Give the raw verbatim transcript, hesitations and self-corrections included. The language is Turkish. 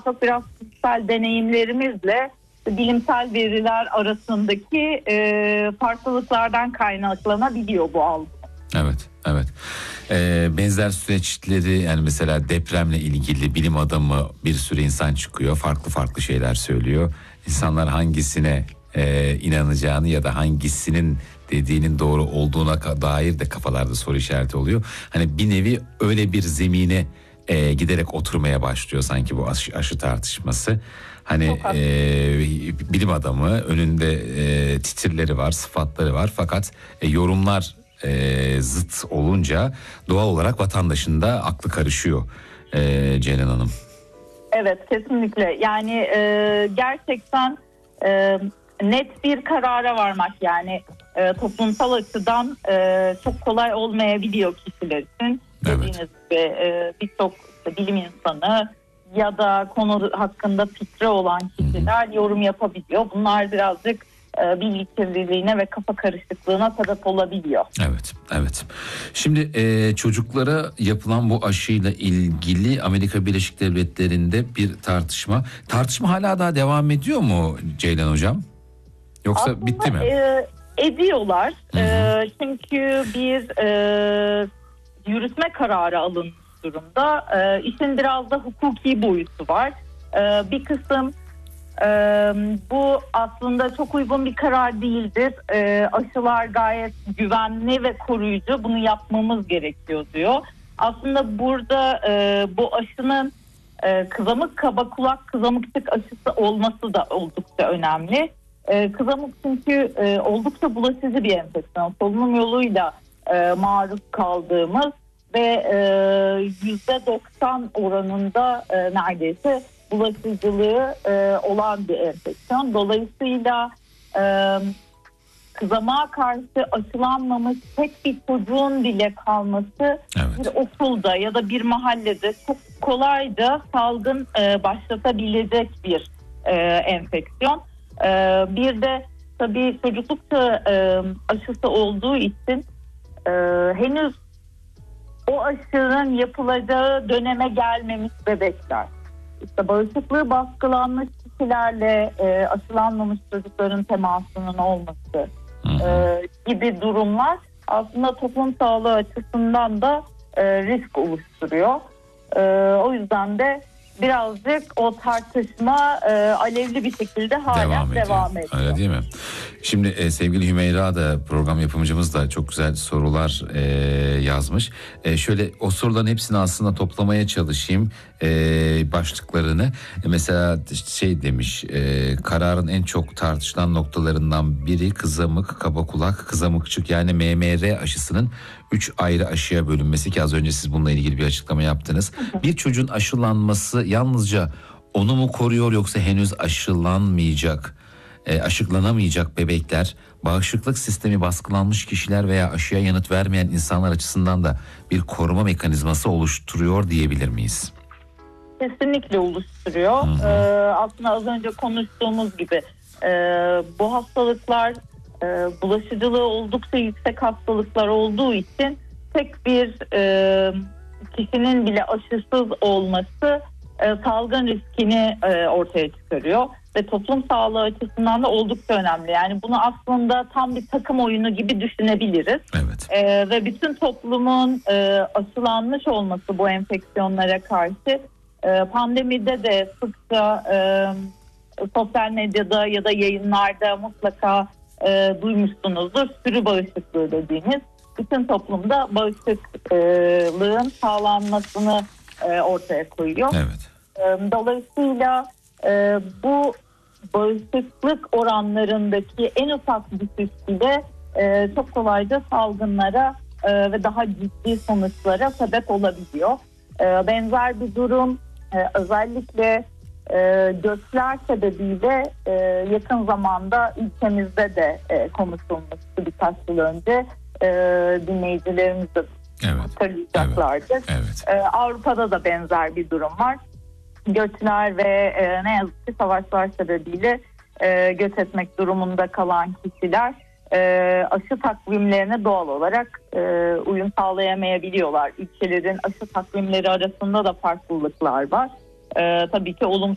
çok biraz kişisel deneyimlerimizle bilimsel veriler arasındaki e, farklılıklardan kaynaklanabiliyor bu algı. Evet, evet. Ee, benzer süreçleri, yani mesela depremle ilgili bilim adamı bir sürü insan çıkıyor, farklı farklı şeyler söylüyor. İnsanlar hangisine e, inanacağını ya da hangisinin dediğinin doğru olduğuna dair de kafalarda soru işareti oluyor. Hani bir nevi öyle bir zemine e, giderek oturmaya başlıyor sanki bu aşı, aşı tartışması. Hani e, bilim adamı önünde e, titirleri var, sıfatları var, fakat e, yorumlar e, zıt olunca doğal olarak vatandaşın da aklı karışıyor e, Ceylan Hanım. Evet, kesinlikle. Yani e, gerçekten e, net bir karara varmak, yani e, toplumsal açıdan e, çok kolay olmayabiliyor kişiler için. Evet. Dediğiniz gibi e, birçok işte bilim insanı ya da konu hakkında fikri olan kişiler yorum yapabiliyor. Bunlar birazcık e, bilgi kirliliğine ve kafa karışıklığına sebep olabiliyor. Evet, evet. Şimdi e, çocuklara yapılan bu aşıyla ilgili Amerika Birleşik Devletleri'nde bir tartışma. Tartışma hala daha devam ediyor mu Ceylan Hocam? Yoksa aslında bitti mi? E, ediyorlar. Hı hı. E, çünkü bir e, yürütme kararı alınmış durumda. E, işin biraz da hukuki boyutu var. E, bir kısım e, bu aslında çok uygun bir karar değildir. E, aşılar gayet güvenli ve koruyucu. Bunu yapmamız gerekiyor diyor. Aslında burada e, bu aşının e, kızamık kaba kulak kızamıkçık aşısı olması da oldukça önemli. E, kızamık çünkü e, oldukça bulaşıcı bir enfeksiyon. Solunum yoluyla e, maruz kaldığımız ve yüzde doksan oranında e, neredeyse bulaşıcılığı e, olan bir enfeksiyon. Dolayısıyla e, kızamağa karşı aşılanmamış tek bir çocuğun bile kalması, evet, bir okulda ya da bir mahallede çok kolayca salgın e, başlatabilecek bir e, enfeksiyon. E, bir de tabii çocuklukta e, aşısı olduğu için e, henüz o aşının yapılacağı döneme gelmemiş bebekler, İşte bağışıklığı baskılanmış kişilerle e, aşılanmamış çocukların temasının olması e, gibi durumlar aslında toplum sağlığı açısından da e, risk oluşturuyor. E, o yüzden de birazcık o tartışma e, alevli bir şekilde hala devam ediyor. Devam ediyor. Öyle değil mi? Şimdi e, sevgili Hümeyra da, program yapımcımız da çok güzel sorular e, yazmış. E, şöyle o soruların hepsini aslında toplamaya çalışayım, e, başlıklarını. E, mesela şey demiş, e, kararın en çok tartışılan noktalarından biri kızamık, kaba kulak, kızamıkçık yani M M R aşısının üç ayrı aşıya bölünmesi, ki az önce siz bununla ilgili bir açıklama yaptınız. Bir çocuğun aşılanması yalnızca onu mu koruyor, yoksa henüz aşılanmayacak, e, aşılanamayacak bebekler, bağışıklık sistemi baskılanmış kişiler veya aşıya yanıt vermeyen insanlar açısından da bir koruma mekanizması oluşturuyor diyebilir miyiz? Kesinlikle oluşturuyor. Ee, aslında az önce konuştuğumuz gibi e, bu hastalıklar e, bulaşıcılığı oldukça yüksek hastalıklar olduğu için tek bir e, kişinin bile aşısız olması e, salgın riskini e, ortaya çıkarıyor ve toplum sağlığı açısından da oldukça önemli. Yani bunu aslında tam bir takım oyunu gibi düşünebiliriz. Evet. E, ve bütün toplumun e, aşılanmış olması bu enfeksiyonlara karşı, e, pandemide de sıkça e, sosyal medyada ya da yayınlarda mutlaka e, duymuşsunuzdur. Sürü bağışıklığı dediğimiz, bütün toplumda bağışıklığın sağlanmasını e, ortaya koyuyor. Evet. E, dolayısıyla e, bu bağışıklık oranlarındaki en ufak düşüş bile e, çok kolayca salgınlara e, ve daha ciddi sonuçlara sebep olabiliyor. E, benzer bir durum e, özellikle e, göçler sebebiyle e, yakın zamanda ülkemizde de e, konuşulmuştu birkaç yıl önce. E, dinleyicilerimiz de hatırlayacaklardır. Evet. Evet. E, Avrupa'da da benzer bir durum var. Göçler ve e, ne yazık ki savaşlar sebebiyle e, göç etmek durumunda kalan kişiler e, aşı takvimlerine doğal olarak e, uyum sağlayamayabiliyorlar. Ülkelerin aşı takvimleri arasında da farklılıklar var. E, tabii ki olumsuz